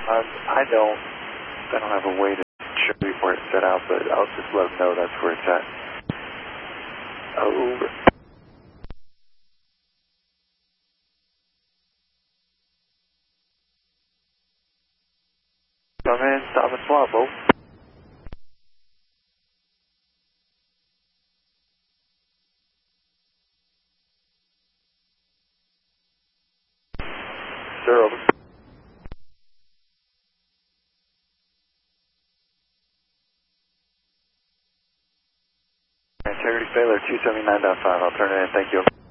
I don't have a way to show you where it's set out, but I'll just let them know that's where it's at. Over. Come in, stop and swap, over. Sir, over. Integrity failure 279.5, I'll turn it in, thank you.